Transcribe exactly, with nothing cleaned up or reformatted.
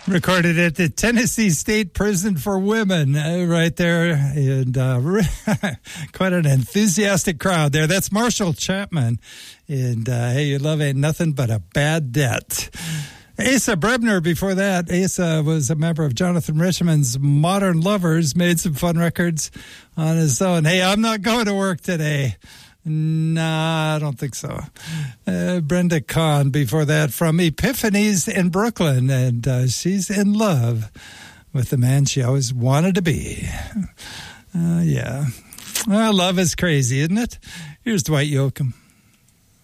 Recorded at the Tennessee State Prison for Women, uh, right there, and uh, quite an enthusiastic crowd there. That's Marshall Chapman, and uh, hey, your love ain't nothing but a bad debt. Asa Brebner before that. Asa was a member of Jonathan Richman's Modern Lovers, made some fun records on his own. Hey, I'm not going to work today. Nah, I don't think so. Uh, Brenda Kahn before that from Epiphanies in Brooklyn, and uh, she's in love with the man she always wanted to be. Uh, yeah. Well, love is crazy, isn't it? Here's Dwight Yoakam.